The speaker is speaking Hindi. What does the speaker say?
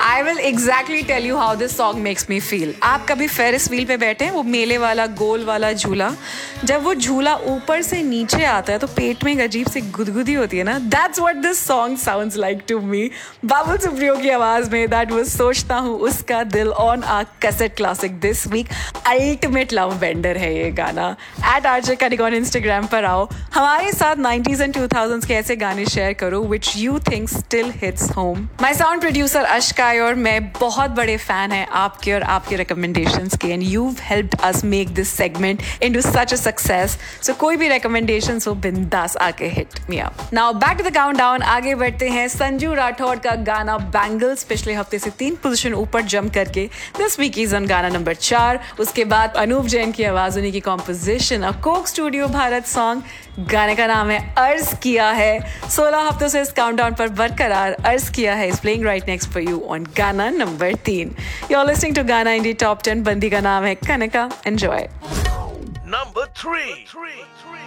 I will exactly tell you how this song makes me feel. आप कभी फेरिस व्हील पे बैठे हैं, वो मेले वाला गोल वाला झूला, जब वो झूला ऊपर से नीचे आता है तो पेट में एक अजीब सी गुदगुदी होती है ना. That's what this song sounds like to me. Babul Supriyo की आवाज में that was सोचता हूँ उसका दिल on our cassette classic this week. Ultimate love bender है ये गाना. @RJ Kanik on Instagram पर आओ, हमारे साथ 90s and 2000s के ऐसे गाने शेयर करो which you think still hits home. My sound producer अशकाय और मैं बहुत बड़े फैन हैं आपके और आपके recommendations के, and you've helped us make this segment into such a success. So कोई भी recommendations हो बिंदास आके hit me up. Now back to the countdown. आगे बढ़ते हैं. संजू राठौड़ का गाना Bangles पिछले हफ्ते से 3 पोजीशन ऊपर जंप करके this week is on गाना नंबर 4. उसके बाद अनूप जैन की आवाज, उन्हीं की कॉम्पोजिशन, अ कोक स्टूडियो भारत सॉन्ग. गाने का नाम है अर्ज किया है. 16 हफ्तों से इस काउंटडाउन पर बरकरार. अर्ज किया है is playing right next for you on गाना नंबर 3. You're listening to गाना इंडी टॉप 10. बंदी का नाम है कनका. Enjoy. Number 3.